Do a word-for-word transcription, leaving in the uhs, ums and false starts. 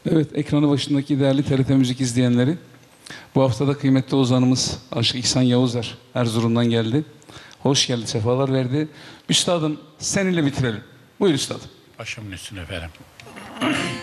Evet, ekranı başındaki değerli T R T Müzik izleyenleri, bu haftada kıymetli ozanımız Aşık İhsan Yavuzer Erzurum'dan geldi. Hoş geldi, sefalar verdi. Üstadım, seninle bitirelim. Buyur üstadım. Başımın üstüne efendim.